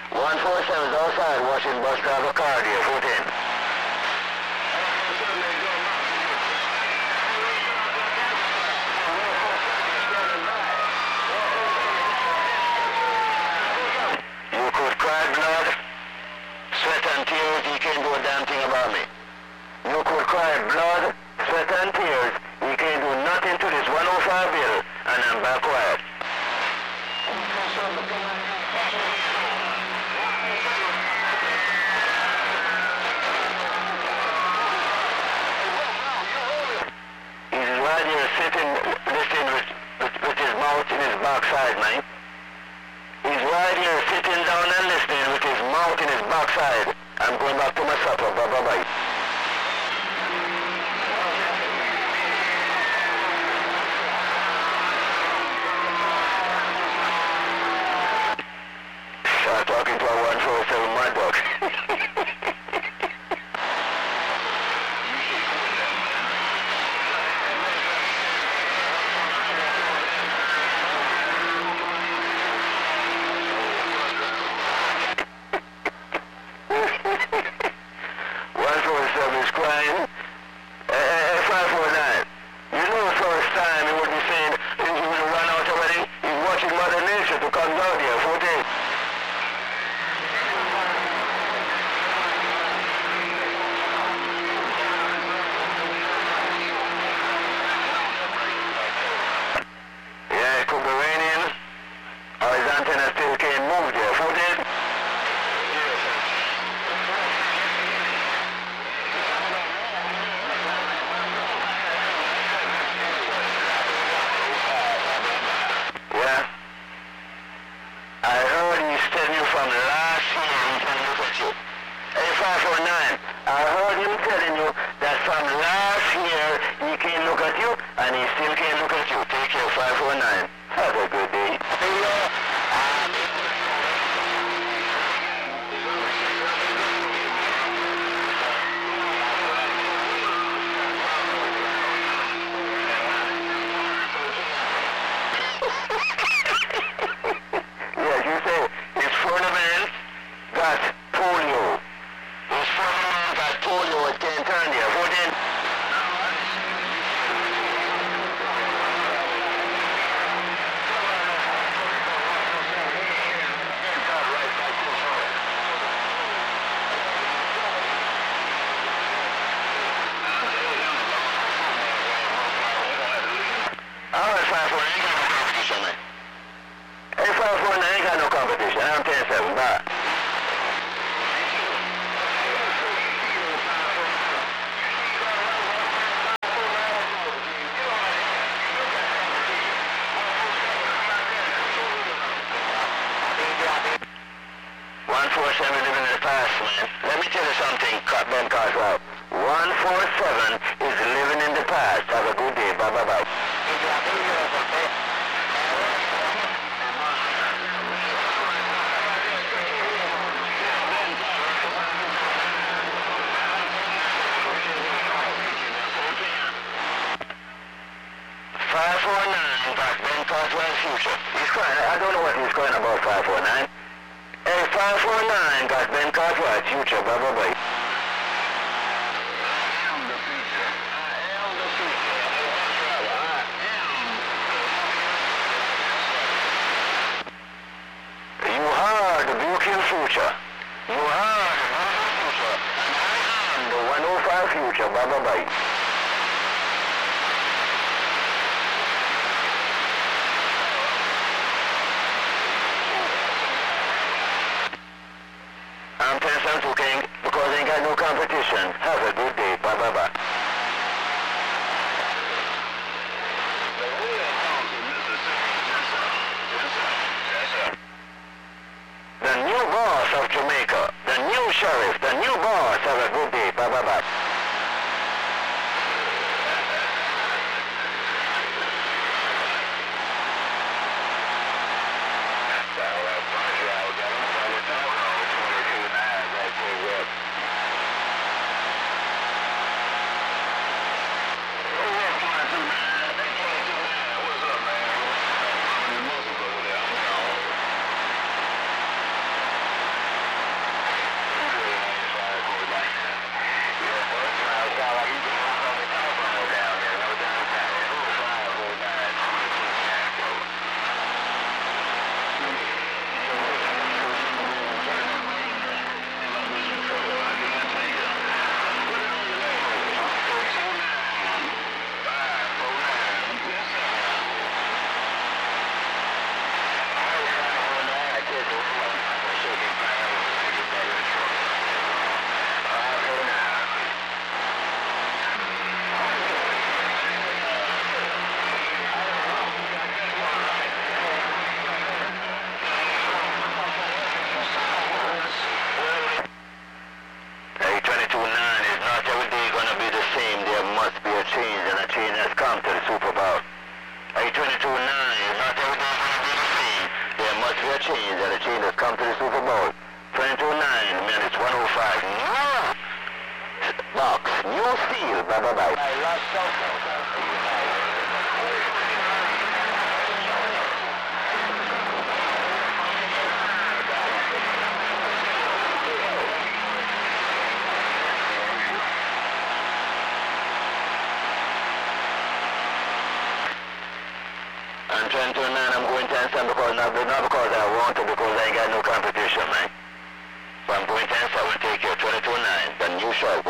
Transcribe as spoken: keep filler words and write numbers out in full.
one forty-seven's outside watching bus driver car there, fourteen. You could cry blood, sweat and tears, you can't do a damn thing about me. You could cry blood, sweat and tears, you can't do nothing to this one oh five bill, and I'm back quiet. He's right here sitting, listening with, with, with his mouth in his backside, man. He's right here sitting down and listening with his mouth in his backside. I'm going back to my supper, bye-bye-bye. Start talking to a one forty-seven Mad Dog. one forty-seven is crying. Uh, five four nine. You know the first time he would be saying he will run out already. He's watching Mother Nature to come down here, fourteen. Yeah, it could be raining. Or his antenna still can't move there, fourteen. Yeah. I heard he's telling you from last year he can look at you. Hey, five four nine, I heard him telling you that from last year he can look at you and he still can't look at you. Take care, five four nine. Have a good day. Yes, you say his phone man got polio. His phone man got polio at ten turn there. fourteen. All right, five four nine, ain't got no competition, man. Hey, five four nine, ain't got no competition. I'm ten seven, bye. one forty-seven living in the past, man. Let me tell you something, Ben Cartwright. one forty-seven is living in the past. Have a good day. Bye-bye-bye. five four nine got Ben Cartwright's future. He's crying. I don't know what he's crying about, five four nine. Hey, five four nine got Ben Cartwright's future. Bye-bye-bye. You are the beautiful future. You are the beautiful future. And I am the one oh five future. Bye-bye-bye. I'm ten seven two King because I ain't got no competition. Have a good day. Bye-bye-bye. The new boss of Jamaica, the new sheriff, the new boss. Have a good day. Bye-bye-bye. And ten to nine, I'm going ten seven because not, not because I want to, because I ain't got no competition, man. So I'm going ten seven, take care, twenty-two nine, then you shout.